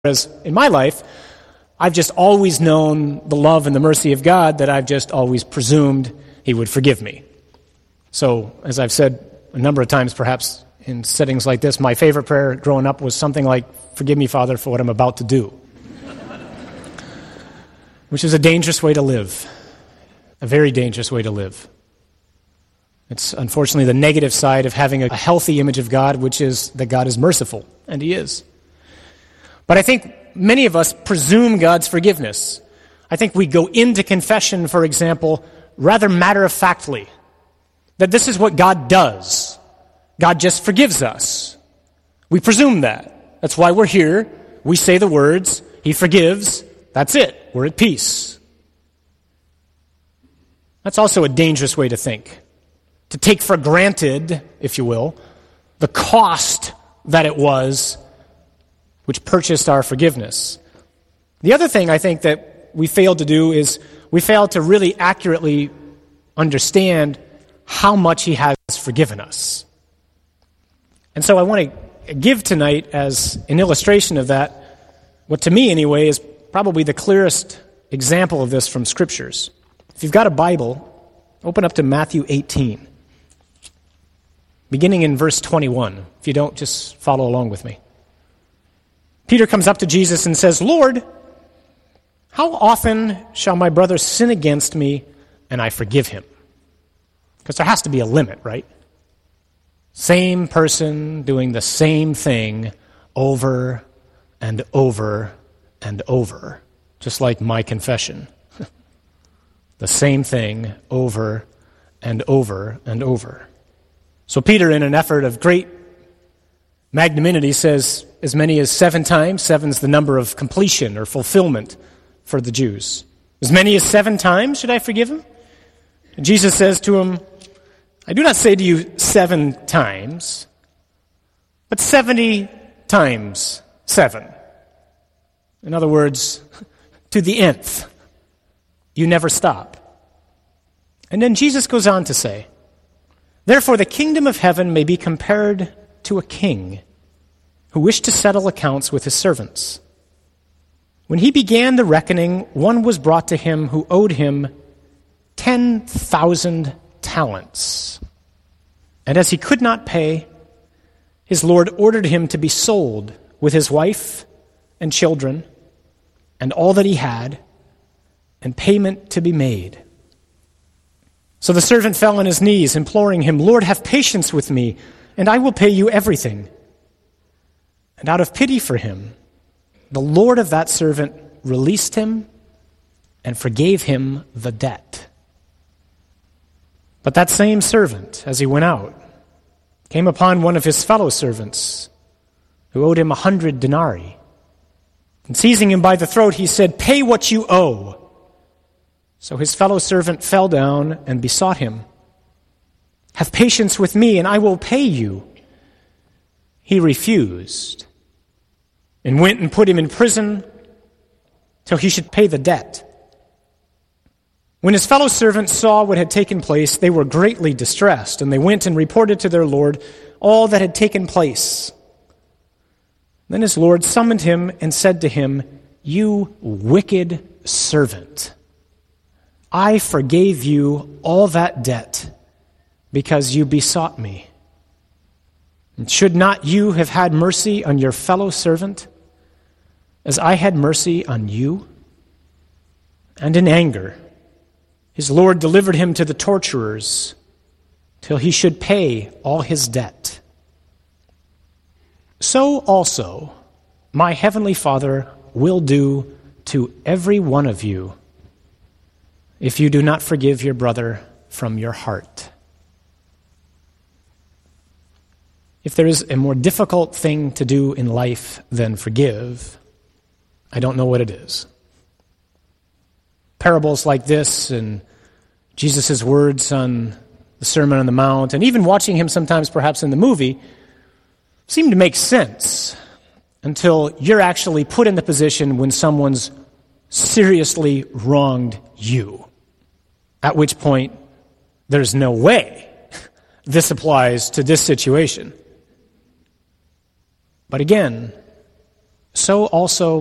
Whereas in my life, I've just always known the love and the mercy of God that I've just always presumed He would forgive me. So, as I've said a number of times, perhaps in settings like this, my favorite prayer growing up was something like, "Forgive me, Father, for what I'm about to do." Which is a dangerous way to live. A very dangerous way to live. It's unfortunately the negative side of having a healthy image of God, which is that God is merciful, and He is. But I think many of us presume God's forgiveness. I think we go into confession, for example, rather matter-of-factly, that this is what God does. God just forgives us. We presume that. That's why we're here. We say the words, He forgives. That's it. We're at peace. That's also a dangerous way to think. To take for granted, if you will, the cost that it was which purchased our forgiveness. The other thing I think that we fail to do is we fail to really accurately understand how much He has forgiven us. And so I want to give tonight as an illustration of that, what to me anyway is probably the clearest example of this from Scriptures. If you've got a Bible, open up to Matthew 18, beginning in verse 21. If you don't, just follow along with me. Peter comes up to Jesus and says, "Lord, how often shall my brother sin against me and I forgive him?" Because there has to be a limit, right? Same person doing the same thing over and over and over, just like my confession. The same thing over and over and over. So Peter, in an effort of great magnanimity, says as many as 7 times. 7's the number of completion or fulfillment for the Jews. As many as 7 times should I forgive him? And Jesus says to him, "I do not say to you 7 times, but 70 times 7. In other words, to the nth. You never stop. And then Jesus goes on to say, "Therefore the kingdom of heaven may be compared to a king who wished to settle accounts with his servants. When he began the reckoning, one was brought to him who owed him 10,000 talents. And as he could not pay, his Lord ordered him to be sold with his wife and children and all that he had, and payment to be made. So the servant fell on his knees, imploring him, 'Lord, have patience with me, and I will pay you everything.' And out of pity for him, the Lord of that servant released him and forgave him the debt. But that same servant, as he went out, came upon one of his fellow servants who owed him 100 denarii. And seizing him by the throat, he said, 'Pay what you owe.' So his fellow servant fell down and besought him, 'Have patience with me, and I will pay you.' He refused and went and put him in prison till he should pay the debt. When his fellow servants saw what had taken place, they were greatly distressed, and they went and reported to their Lord all that had taken place. Then his Lord summoned him and said to him, 'You wicked servant, I forgave you all that debt because you besought me. And should not you have had mercy on your fellow servant, as I had mercy on you?' And in anger, his Lord delivered him to the torturers till he should pay all his debt. So also my heavenly Father will do to every one of you if you do not forgive your brother from your heart." If there is a more difficult thing to do in life than forgive, I don't know what it is. Parables like this and Jesus' words on the Sermon on the Mount, and even watching him sometimes perhaps in the movie, seem to make sense until you're actually put in the position when someone's seriously wronged you, at which point there's no way this applies to this situation. But again, so also